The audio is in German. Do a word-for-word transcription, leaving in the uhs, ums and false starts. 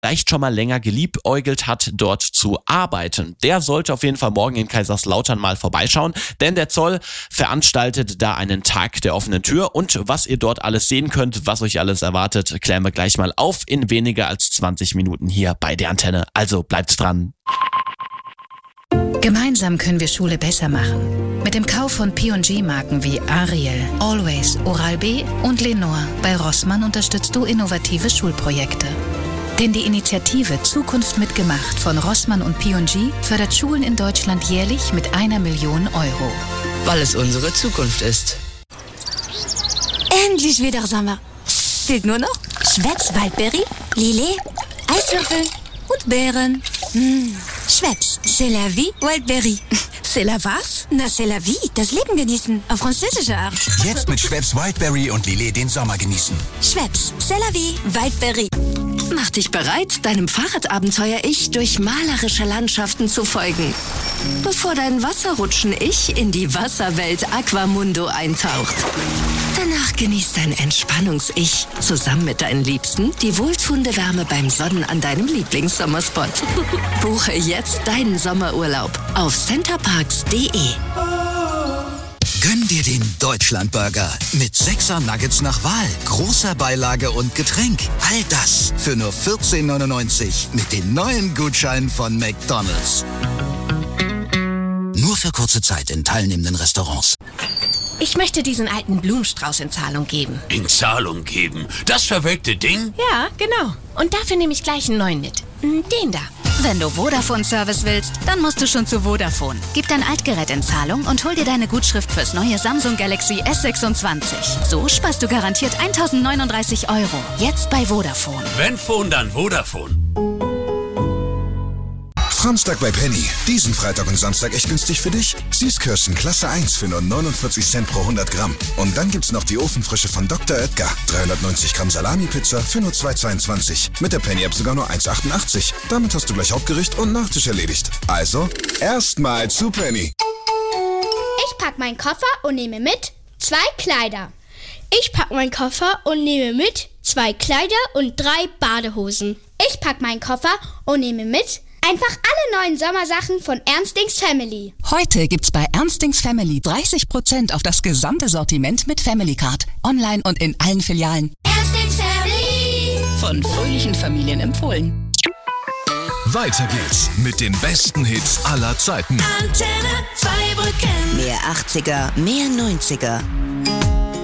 vielleicht schon mal länger geliebäugelt hat, dort zu arbeiten. Der sollte auf jeden Fall morgen in Kaiserslautern mal vorbeischauen, denn der Zoll veranstaltet da einen Tag der offenen Tür und was ihr dort alles sehen könnt, was euch alles erwartet, klären wir gleich mal auf in weniger als zwanzig Minuten hier bei der Antenne. Also bleibt dran. Gemeinsam können wir Schule besser machen. Mit dem Kauf von P und G-Marken wie Ariel, Always, Oral-B und Lenore bei Rossmann unterstützt du innovative Schulprojekte. Denn die Initiative Zukunft mitgemacht von Rossmann und P und G fördert Schulen in Deutschland jährlich mit einer Million Euro. Weil es unsere Zukunft ist. Endlich wieder Sommer. Fehlt nur noch Schweppes Waldbeere, Lillet, Eiswürfel und Beeren. Mmh. Schweppes, c'est la vie, Wildberry. C'est la was? Na, c'est la vie, das Leben genießen, auf französische Art. Jetzt mit Schweppes Wildberry und Lillet den Sommer genießen. Schweppes, c'est la vie, Wildberry. Mach dich bereit, deinem Fahrradabenteuer-Ich durch malerische Landschaften zu folgen. Bevor dein Wasserrutschen-Ich in die Wasserwelt Aquamundo eintaucht. Danach genießt dein Entspannungs-Ich zusammen mit deinen Liebsten die wohltuende Wärme beim Sonnen an deinem Lieblingssommerspot. Buche jetzt deinen Sommerurlaub auf centerparks punkt de. Gönn dir den Deutschlandburger mit sechser Nuggets nach Wahl, großer Beilage und Getränk. All das für nur vierzehn neunundneunzig mit den neuen Gutscheinen von McDonald's. Nur für kurze Zeit in teilnehmenden Restaurants. Ich möchte diesen alten Blumenstrauß in Zahlung geben. In Zahlung geben? Das verwelkte Ding? Ja, genau. Und dafür nehme ich gleich einen neuen mit. Den da. Wenn du Vodafone-Service willst, dann musst du schon zu Vodafone. Gib dein Altgerät in Zahlung und hol dir deine Gutschrift fürs neue Samsung Galaxy S sechsundzwanzig. So sparst du garantiert eintausendneununddreißig Euro. Jetzt bei Vodafone. Wenn Phone, dann Vodafone. Samstag bei Penny. Diesen Freitag und Samstag echt günstig für dich. Süßkirschen Klasse eins für nur neunundvierzig Cent pro hundert Gramm. Und dann gibt's noch die Ofenfrische von Doktor Oetker. dreihundertneunzig Gramm Salami-Pizza für nur zwei zweiundzwanzig. Mit der Penny-App sogar nur eins achtundachtzig. Damit hast du gleich Hauptgericht und Nachtisch erledigt. Also, erstmal zu Penny. Ich pack meinen Koffer und nehme mit zwei Kleider. Ich pack meinen Koffer und nehme mit zwei Kleider und drei Badehosen. Ich pack meinen Koffer und nehme mit einfach alle neuen Sommersachen von Ernstings Family. Heute gibt's bei Ernstings Family dreißig Prozent auf das gesamte Sortiment mit Family Card. Online und in allen Filialen. Ernstings Family. Von fröhlichen Familien empfohlen. Weiter geht's mit den besten Hits aller Zeiten. Antenne Zweibrücken. Mehr achtziger, mehr neunziger.